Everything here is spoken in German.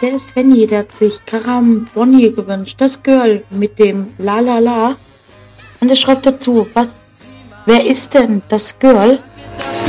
der Svenny, der hat sich Karam Bonnie gewünscht. Das Girl mit dem La La La. Und er schreibt dazu, wer ist denn das Girl?